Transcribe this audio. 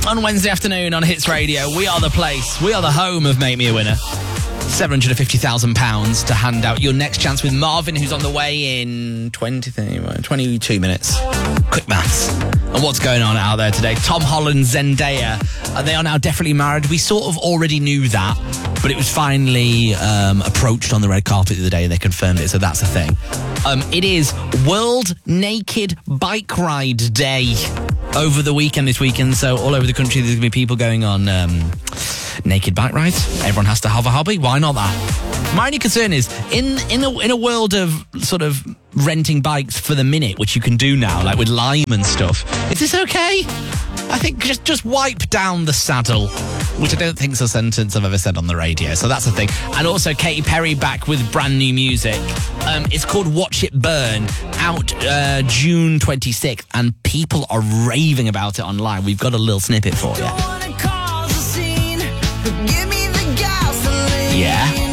fun Wednesday afternoon on Hits Radio. We are the place. We are the home of Make Me a Winner. £750,000 to hand out. Your next chance with Marvin, who's on the way in 22 minutes. Quick maths. And what's going on out there today? Tom Holland, Zendaya. They are now definitely married. We sort of already knew that, but it was finally approached on the red carpet the other day. They confirmed it, so that's a thing. It is World Naked Bike Ride Day over the weekend this weekend. So all over the country, there's going to be people going on naked bike rides. Everyone has to have a hobby. Why not that? My only concern is in a world of sort of renting bikes for the minute, which you can do now, like with Lime and stuff. Is this okay? I think just wipe down the saddle, which I don't think is a sentence I've ever said on the radio. So that's the thing. And also Katy Perry back with brand new music. It's called Watch It Burn, out June 26th, and people are raving about it online. We've got a little snippet for you. Yeah.